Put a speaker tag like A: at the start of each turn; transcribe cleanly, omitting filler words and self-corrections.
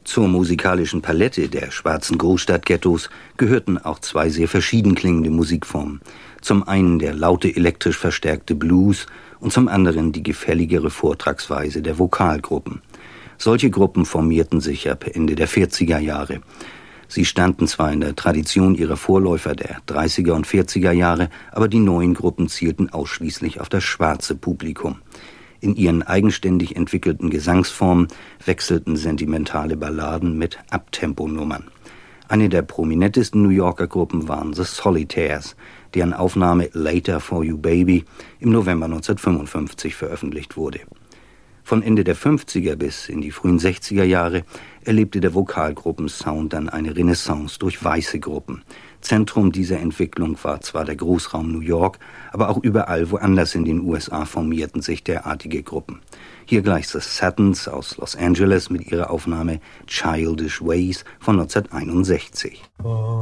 A: Zur musikalischen Palette der schwarzen Großstadtghettos gehörten auch zwei sehr verschieden klingende Musikformen. Zum einen der laute, elektrisch verstärkte Blues und zum anderen die gefälligere Vortragsweise der Vokalgruppen. Solche Gruppen formierten sich ab Ende der 40er Jahre. Sie standen zwar in der Tradition ihrer Vorläufer der 30er und 40er Jahre, aber die neuen Gruppen zielten ausschließlich auf das schwarze Publikum. In ihren eigenständig entwickelten Gesangsformen wechselten sentimentale Balladen mit Uptempo-Nummern. Eine der prominentesten New Yorker Gruppen waren The Solitaires, deren Aufnahme Later for You Baby im November 1955 veröffentlicht wurde. Von Ende der 50er bis in die frühen 60er Jahre erlebte der Vokalgruppensound dann eine Renaissance durch weiße Gruppen. Zentrum dieser Entwicklung war zwar der Großraum New York, aber auch überall woanders in den USA formierten sich derartige Gruppen. Hier gleich The Satins aus Los Angeles mit ihrer Aufnahme Childish Ways von 1961.